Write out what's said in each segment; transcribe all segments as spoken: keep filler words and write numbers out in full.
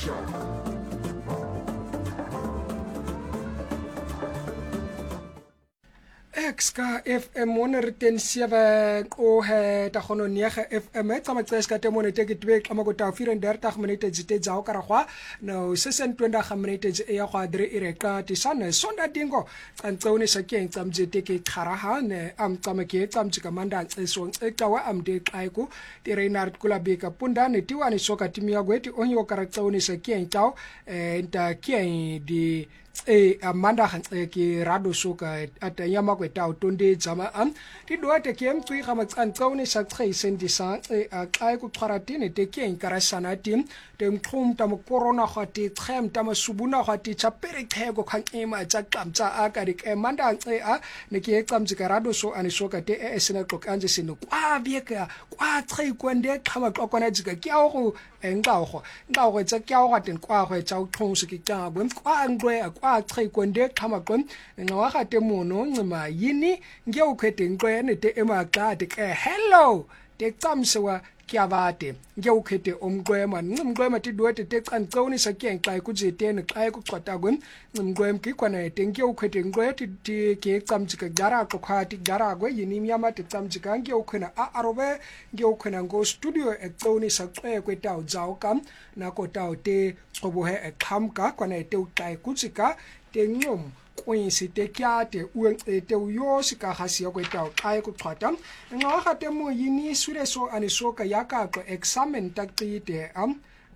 Ska F M one ten seven ko he ta gono nege F M tsa matse ska te mone te ke twe ka mo ta thirty minute zite za o karagwa no twenty minute e ya gwa dre ire ka ti sana sonda dingo tsantsone sa ke tsa mjete ke kharaha ne am tsama ke tsa mjika manda tse so e ka wa am de kaiku ti Reinhard Kulabeka punda ne ti wani soka timia gweti onyo karatsone sa ke ntao e nta ke di e amanda hantse ke rado soka ata yama kweta utonde jama am ti doate ke mtwi ga matsantsone sa tsaisen di sa e a kai ku tshwaratine te ke nkarasana tim te mkhum ta mo corona khati tkham ta masubuna khati chapere khego khan ema tsa kamtsa aka ri ke manda e a ne ke tsamtsi ka rado so ani soka te e sena tlokanje sino kwa bieka kwa tshai kwende khama tlokona jika ke a go engqago ngqago tsa ke a go ten kwa go tsa uthongse ke tsa bo kwa ngwe kwa tshai kwende khama qon ngawa ga te mono ncima yini nge ukhete ngqene te emaqade ke hello te tsamsewa kyavate nge ukhete omqwema ncimqwema ti duwete te cantsoni sa ke xa ikujetene xa ikuxota kwen ncimqwem ki kwana te nge ukhete ngqweti ti ke tsamjika gara qokhati gara kwe yini myama te tsamjika nge ukhena a arobe nge ukhena ngo studio exoni sa xe kweta udzao kam nako taw te xobohe exhamka kwana te uxa ikutsika te ncum kwinsi te kyate uente uyosi ka hasia kweta kai ku xhata nga ga te mo yini sure so ani soka yaka ko examen takite am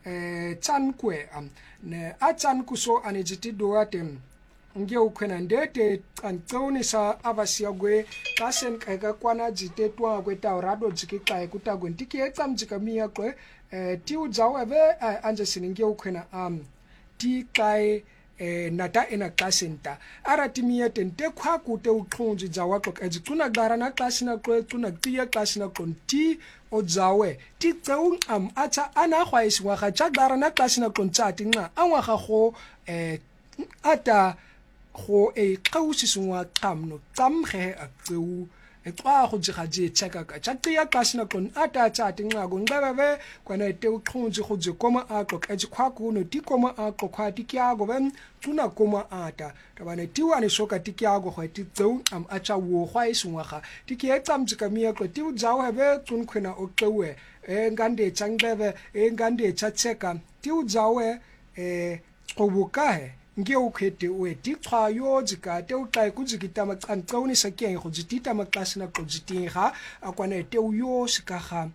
eh tsankwe am ne a tsanku so ani jiti doate nge ukhena ndete kantsoni sa avasia gwe kasen ka ka kwana jite twa kweta rado jiki kai kutagwe ntiki etsamjika miya kwe eh ti udzawe ave anje sininge ukhena am ti kai eh nata ena klasenta aratimia tente khwa kute uxhunji jawa xo ka jicuna gara na klasina xo cuna tiya klasina konti odzawe ti tseu am acha ana khwaisi wa ga cha gara na klasina kontsa tinga anwa ga go eh ata go e qawusiswa qamno qamge aqeu exa go jiga je cheka ka chatia kasina kon ata chati nqago nqebebe kwana te uxhunji go je koma aqo ka jikhwa kuno ti koma aqo khwa ti kyago ben tuna koma ata tabane ti wane soka ti kyago go ti tseu am acha wo khwa isungwa ga ti ke tsamjika miya ko ti ujawo hebe tun khwena oqewe e ngande changbebe e ngande chacheka ti ujawe e qobukahe nge ukhete we ti xwa yo jika te uxa kujikita macantsoni sa ke go jitita maklasina go jitinga akwana te uyo sikaga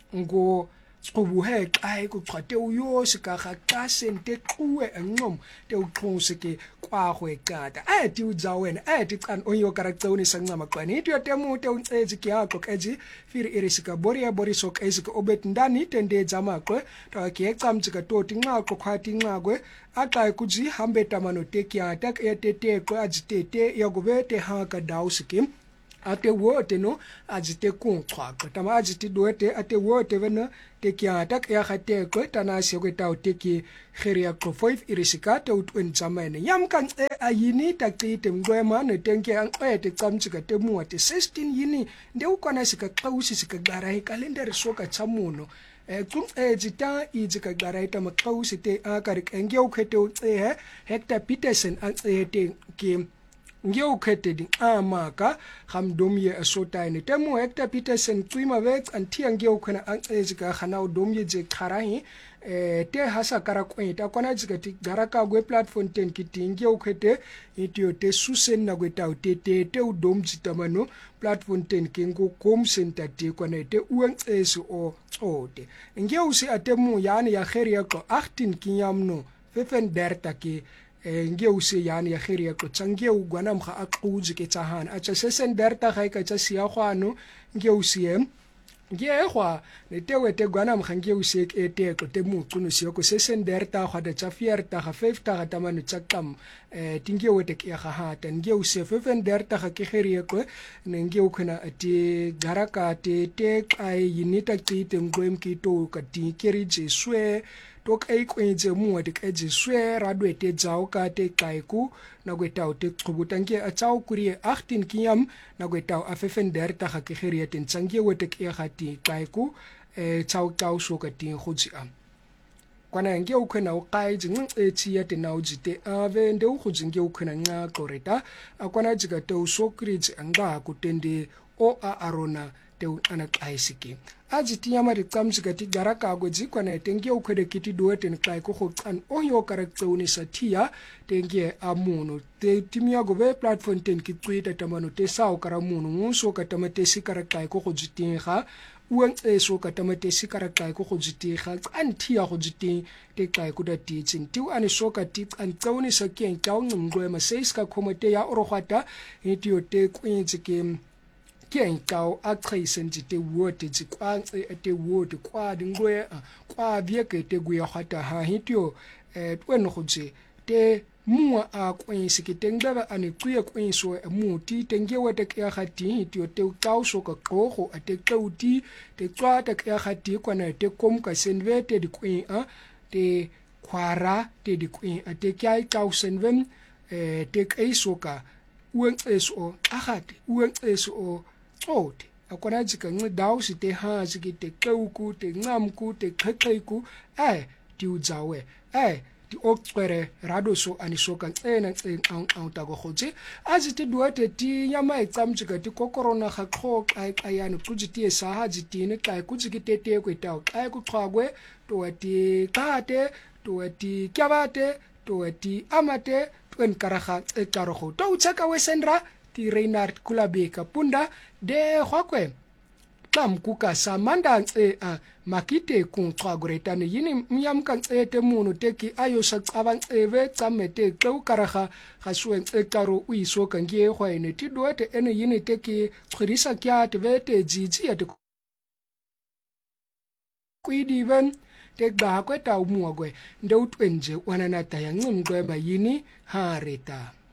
ngo xobuhe xa ku xwa te uyo sikaga xa sente xuwe encom te uxhuse ke kwa go eqata a ti udzawena a ti can onyo karaktsoni sa ncama qani ti te mu te uncezi ke aqo keji firi irisika boria boriso kesika obet ndani tende jamaqwe ta ke ecamjika toti nqaqo khwathi nqaqwe axa kuji hambe tamano te kyata ke te te ko ajitete yakubete ha ka dausiki ate wote no ajite kunxhwaqa tama ajite dote ate wote vena te kyata ke ya gate ko tana se ko ta te ki geria ko five irisika te utwen jamane yamkan e ayini taqite mqwema ne tenke anqete camjika te muate sixteen yini nde ukona sika xawusi sika gara hi calendar soka chamuno e kum e jita i jika gara ita maxawusi te akari nge ukhete ucehe Hector Peterson ancehe ke nge ukhete di amaka gamdomye asotane temu Hector Peterson tsima vex antia nge ukhena ancehe jika khana udomye je kharahi eh te hasa kara kweta kona jika ti gara ka gwe platform ten kitinge ukhete itio te susen na gweta te te te udomji tamano platform ten kengo com center te kona te uangcesi o ote nge usi atemu yani ya geria ko eighteen kinyamno fifty ke nge usi yani ya geria ko tsange ugwana mga aquji ke tsahan acha sixty ga ka tsa sia gwano nge usi em nge gwa ne tewe te gwana mkhange usek eteko te muqunu siyo ko sesenderta khada chafierta ga fifty ga tamanu tsakam eh tinge wete ke ga hata nge use fifty ga ke kherieko ne nge ukhona ati garaka te te ai yinita tsite ngwem ki to ka ti keri jeswe to kai kwenze mu ati ka jeswe radwe te jao ka te kaiku na gwetao te qhubutange a tsao kurie eighteen kinyam na gwetao a fifty ga ke kherieten tsange wete ke ga ti kaiku eh tsao tsao so ka ti khutsi am akwana nge ukhona uqai jinqethi ya tena ujite ave nde ukhujinge ukhona nqa qoreta akwana jika te usokriji anga kutende o a arona te uqana qaisike ajiti yama ri tsamjika ti garaka go jikwana tenge ukhede kiti duwete ni qai ko khotsan o yo karaktsoni sathia tenge amuno te timia go be platform ten ki tswita tamano te sao karamuno nguso ka tamatesi karakai ko gojitinga uang eso ka tamatesi karakai ko gojitinga antia gojiting te kai ko da teaching tu ane soka ti an tsawni sa keng taw ngumgwe ma seis ka khomote ya orogata etio te kwintse ke keng taw a tsaisen te wote ji kwang te wote kwa dingwe kwa bieke te guya khata ha hitio eh tweno goje te mua a kwinsi ki tengba ane kuya kwinso mu ti tengewa te kya khati ti te tau so ka qogo a te tauti te twa te kya khati kwana te kom ka senve te di kwin a te khwara te di kwin a te kya tau senven eh te kaiso ka uang eso agate uang eso ot akwana jika ngi dau si te ha jiki te kauku te ngamku te khekaiku ai ti ujawe ai ti okpere rado so anisoka ena eng ang ang tago khoje azite duate ti nyama etsamjika ti kokorona kha kho kai kayani kujiti esa hajiti ne kai kujikite te kweta kai kuqhagwe to ati kate to ati kyabate to ati amate twen karaga etarogo to uchaka wesendra ti Reinhard Kulabeka punda de khwakwe tam kuka samanda e a makite kun qagretane yini myam kan ete munu teki ayo sa qaban eve tsamete tau karaga ga swen e karo u iso kan ge khwaine ti doete ene yini teki khirisa kya te vete jiji ate kwidi ven te ga kweta umuagwe nde utwenje wanana ta ya ngumgwe ba yini ha reta